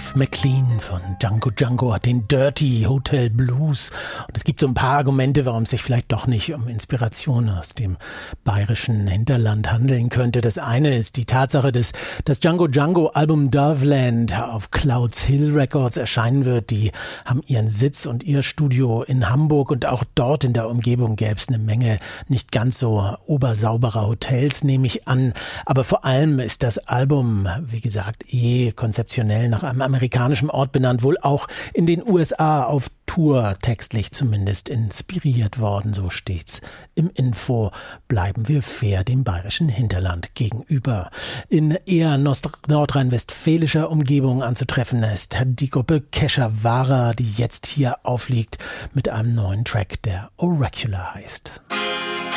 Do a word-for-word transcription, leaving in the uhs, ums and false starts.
Dave McLean von Django Django hat den Dirty Hotel Blues. Und es gibt so ein paar Argumente, warum es sich vielleicht doch nicht um Inspiration aus dem bayerischen Hinterland handeln könnte. Das eine ist die Tatsache, dass das Django Django Album Doveland auf Clouds Hill Records erscheinen wird. Die haben ihren Sitz und ihr Studio in Hamburg und auch dort in der Umgebung gäbe es eine Menge nicht ganz so obersauberer Hotels, nehme ich an. Aber vor allem ist das Album, wie gesagt, eh konzeptionell nach einem amerikanischen Ort benannt, wohl auch in den U S A auf Tour textlich zumindest inspiriert worden, so steht's im Info. Bleiben wir fair dem bayerischen Hinterland gegenüber. In eher nordrhein-westfälischer Umgebung anzutreffen ist die Gruppe Kesha Wara, die jetzt hier aufliegt mit einem neuen Track, der Oracular heißt.